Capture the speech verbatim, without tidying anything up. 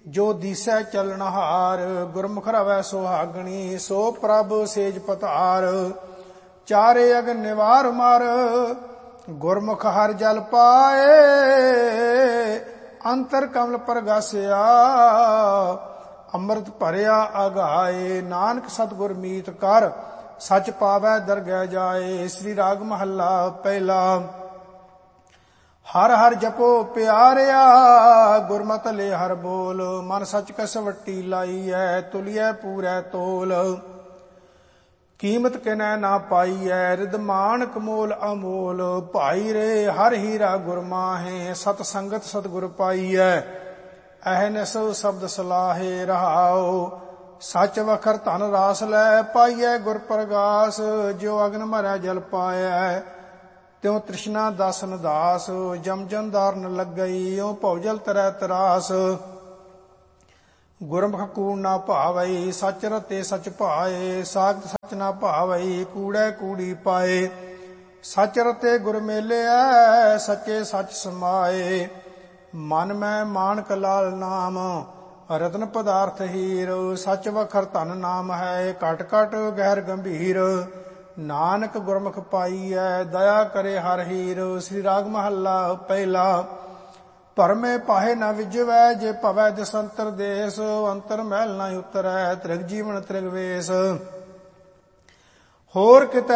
ਜੋ ਦੀਸੈ ਚੱਲਣਹਾਰ। ਗੁਰਮੁਖ ਰਵੈ ਸੁਹਾਗਣੀ, ਸੋ ਪ੍ਰਭ ਸੇਜ ਪਤਾਰ। ਚਾਰੇ ਅਗਨ ਨਿਵਾਰ ਮਰ, ਗੁਰਮੁਖ ਹਰ ਜਲ ਪਾਏ। ਅੰਤਰ ਕਮਲ ਪ੍ਰਗਾਸਿਆ, ਅੰਮ੍ਰਿਤ ਭਰਿਆ ਅਗਾਏ। ਨਾਨਕ ਸਤਿਗੁਰ ਮੀਤ ਕਰ, ਸਚ ਪਾਵੈ ਦਰਗਹਿ ਜਾਏ। ਸ੍ਰੀ ਰਾਗ ਮਹੱਲਾ ਪਹਿਲਾ। ਹਰ ਹਰ ਜਪੋ ਪਿਆਰਿਆ, ਗੁਰਮਤਿ ਲੈ ਹਰ ਬੋਲ। ਮਨ ਸਚ ਕਸ ਵੱਟੀ ਲਾਈਐ, ਤੁਲਿਐ ਪੂਰੈ ਤੋਲ। ਕੀਮਤ ਕਿਨੈ ਨਾ ਪਾਈਐ, ਰਿਦ ਮਾਣਕ ਮੋਲ ਅਮੋਲ। ਭਾਈ ਰੇ ਹਰ ਹੀਰਾ ਗੁਰ ਮਾਹੇ, ਸਤ ਸੰਗਤ ਸਤਿਗੁਰ ਪਾਈਐ। ਅਹਨਿਸ ਸ਼ਬਦ ਸਲਾਹੇ ਰਹਾਉ, ਸਚ ਵਖਰ ਧਨ ਰਾਸ ਲੈ। ਪਾਈਐ ਗੁਰ ਪ੍ਰਗਾਸ, ਜਿਉ ਅਗਨ ਮਰੈ ਜਲ ਪਾਇਐ। ਤਿਉ ਤ੍ਰਿਸ਼ਨਾ ਦਾਸਨ ਦਾਸ, ਜਮ ਜਨ ਦਾਰਨ ਲੱਗਈ। ਓ ਭਉਜਲ ਤਰੈ ਤਰਾਸ, ਗੁਰਮੁਖ ਕੂੜ ਨਾ ਭਾਵਈ। ਸਚ ਰਤੇ ਸਚ ਭਾਏ, ਸਾਖਤ ਸਚ ਨਾ ਭਾਵਈ। ਕੂੜੈ ਕੂੜੀ ਪਾਏ, ਸਚ ਰਤੇ ਗੁਰ ਮੇਲਿਐ। ਸਚੇ ਸਚ ਸਮਾਏ, ਮਨ ਮੈਂ ਮਾਣਕ ਲਾਲ ਨਾਮ। ਰਤਨ ਪਦਾਰਥ ਹੀਰ, ਸਚ ਵਖਰ ਧਨ ਨਾਮ ਹੈ। ਘਟ ਘਟ ਗਹਿਰ ਗੰਭੀਰ, ਨਾਨਕ ਗੁਰਮੁਖ ਪਾਈਐ। ਦਇਆ ਕਰੇ ਹਰ ਹੀਰ। ਸ੍ਰੀ ਰਾਗ ਮਹੱਲਾ ਪਹਿਲਾ। ਭਰਮੇ ਪਾਹੇ ਨਾ ਵਿਜਵੈ, ਜੇ ਭਵੈ ਦਿਸੰਤਰ ਦੇਸ। ਅੰਤਰ ਮਹਿਲ ਨਾ ਉਤਰੈ, ਤ੍ਰਿਗ ਜੀਵਨ ਤ੍ਰਿਗ ਵੇਸ। ਹੋਰ ਕਿਤੈ